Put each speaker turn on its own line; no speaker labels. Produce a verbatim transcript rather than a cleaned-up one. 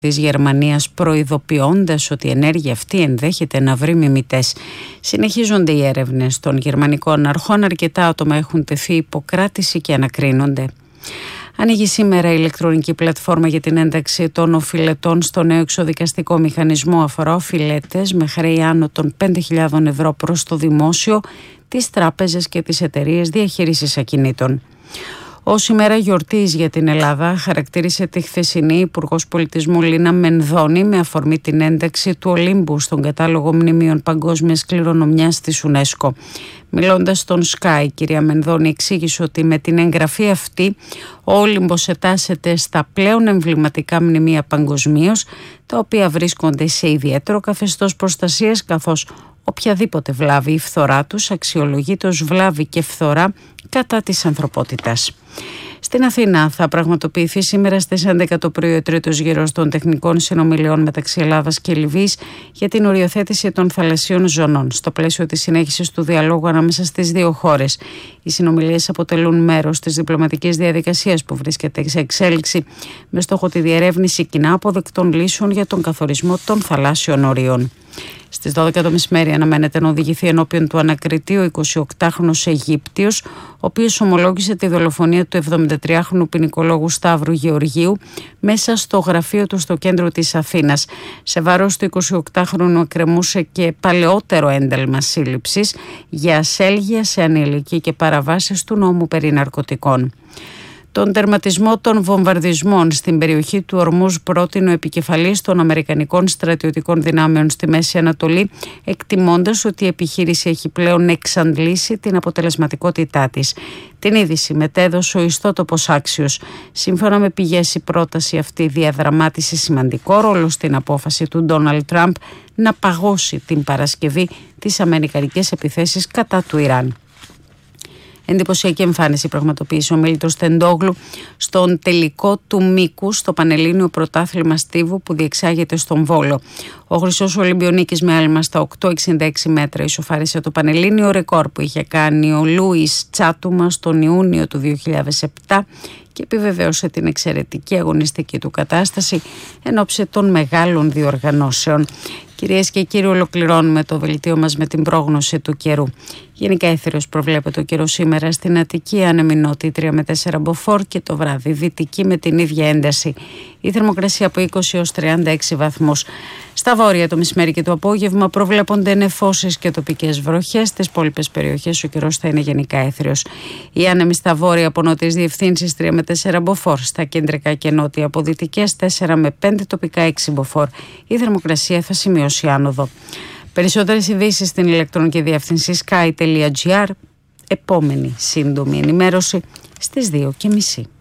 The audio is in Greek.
της Γερμανίας, προειδοποιώντας ότι η ενέργεια αυτή ενδέχεται να βρει μιμητές. Συνεχίζονται οι έρευνες των γερμανικών αρχών. Αρκετά άτομα έχουν τεθεί υποκράτηση και ανακρίνονται. Ανοίγει σήμερα η ηλεκτρονική πλατφόρμα για την ένταξη των οφειλετών στο νέο εξοδικαστικό μηχανισμό. Αφορά οφειλέτες με χρέη άνω των πέντε χιλιάδες ευρώ προς το δημόσιο, τις τράπεζες και τις εταιρείες διαχείρισης ακινήτων. Ως ημέρα γιορτής για την Ελλάδα, χαρακτήρισε τη χθεσινή Υπουργός Πολιτισμού Λίνα Μενδώνη με αφορμή την ένταξη του Ολύμπου στον κατάλογο μνημείων παγκόσμιας κληρονομιάς της UNESCO. Μιλώντας στον Sky, η κυρία Μενδώνη εξήγησε ότι με την εγγραφή αυτή ο Όλυμπος ετάσσεται στα πλέον εμβληματικά μνημεία παγκοσμίως, τα οποία βρίσκονται σε ιδιαίτερο καθεστώς προστασίας, καθώς οποιαδήποτε βλάβη ή φθορά τους αξιολογείται ως βλάβη και φθορά κατά της ανθρωπότητας. Στην Αθήνα θα πραγματοποιηθεί σήμερα στις έντεκα το πρωί ο τρίτος γύρος των τεχνικών συνομιλιών μεταξύ Ελλάδας και Λιβύης για την οριοθέτηση των θαλασσίων ζωνών, στο πλαίσιο της συνέχισης του διαλόγου ανάμεσα στις δύο χώρες. Οι συνομιλίες αποτελούν μέρος της διπλωματικής διαδικασίας που βρίσκεται σε εξέλιξη, με στόχο τη διερεύνηση κοινά αποδεκτών λύσεων για τον καθορισμό των θαλάσσιων ορίων. Στις δώδεκα το μεσημέρι αναμένεται να οδηγηθεί ενώπιον του ανακριτή ο εικοσιοκτάχρονος Αιγύπτιος, ο οποίος ομολόγησε τη δολοφονία του εβδομηντατριάχρονου ποινικολόγου Σταύρου Γεωργίου μέσα στο γραφείο του στο κέντρο της Αθήνας. Σε βάρος του εικοσιοκτάχρονου εκκρεμούσε και παλαιότερο ένταλμα σύλληψης για ασέλγεια σε ανηλικοί και παραβάσεις του νόμου περί ναρκωτικών. Τον τερματισμό των βομβαρδισμών στην περιοχή του Ορμούζ πρότεινε ο επικεφαλής των Αμερικανικών στρατιωτικών δυνάμεων στη Μέση Ανατολή, εκτιμώντας ότι η επιχείρηση έχει πλέον εξαντλήσει την αποτελεσματικότητά της. Την είδηση μετέδωσε ο ιστότοπος Άξιος. Σύμφωνα με πηγές, η πρόταση αυτή διαδραμάτισε σημαντικό ρόλο στην απόφαση του Ντόναλντ Τραμπ να παγώσει την Παρασκευή τις αμερικανικές επιθέσεις κατά του Ιράν. Εντυπωσιακή εμφάνιση πραγματοποίησε ο Μίλτος Τεντόγλου στον τελικό του μήκου στο Πανελλήνιο Πρωτάθλημα Στίβου που διεξάγεται στον Βόλο. Ο χρυσός Ολυμπιονίκης με άλμα στα οκτώ κόμμα εξήντα έξι μέτρα ισοφάρισε το Πανελλήνιο ρεκόρ που είχε κάνει ο Λούις Τσάτουμα στον Ιούνιο του δύο χιλιάδες επτά και επιβεβαίωσε την εξαιρετική αγωνιστική του κατάσταση εν ώψη των μεγάλων διοργανώσεων. Κυρίες και κύριοι, ολοκληρώνουμε το δελτίο μας με την πρόγνωση του καιρού. Γενικά έθριος προβλέπεται ο καιρός σήμερα στην Αττική, άνεμη νότιη τρία με τέσσερα μποφόρ και το βράδυ δυτική με την ίδια ένταση. Η θερμοκρασία από είκοσι έως τριάντα έξι βαθμούς. Στα βόρεια το μεσημέρι και το απόγευμα προβλέπονται νεφώσεις και τοπικές βροχές. Στις υπόλοιπες περιοχές ο καιρός θα είναι γενικά έθριος. Οι άνεμοι στα βόρεια από νότιες διευθύνσεις τρία με τέσσερα μποφόρ. Στα κεντρικά και νότια από δυτικές τέσσερα με πέντε, τοπικά έξι μποφόρ. Η θερμοκρασία θα σημειώσει άνοδο. Περισσότερες ειδήσεις στην ηλεκτρονική διεύθυνση sky τελεία gr. Επόμενη σύντομη ενημέρωση στις δύο και μισή.